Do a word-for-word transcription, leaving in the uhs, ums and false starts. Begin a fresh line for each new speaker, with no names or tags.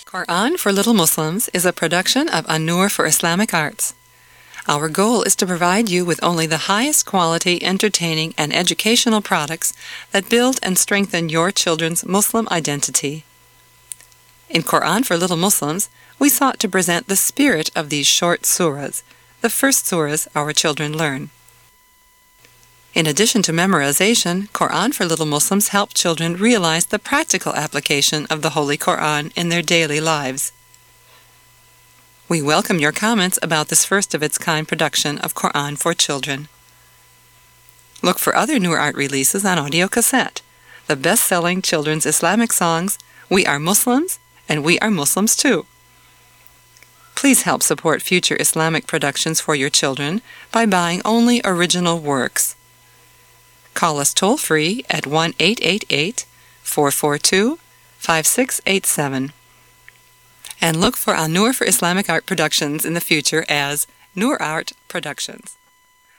Quran for Little Muslims is a production of An-Nur for Islamic Arts. Our goal is to provide you with only the highest quality, entertaining, and educational products that build and strengthen your children's Muslim identity. In Quran for Little Muslims, we sought to present the spirit of these short surahs, the first surahs our children learn. In addition to memorization, Quran for Little Muslims help children realize the practical application of the Holy Quran in their daily lives. We welcome your comments about this first-of-its-kind production of Quran for children. Look for other Nur Art releases on audio cassette, the best-selling children's Islamic songs, We Are Muslims, and We Are Muslims Too. Please help support future Islamic productions for your children by buying only original works. Call us toll-free at one eight eight eight, four four two, five six eight seven. And look for An-Nur for Islamic Art Productions in the future as Nur Art Productions.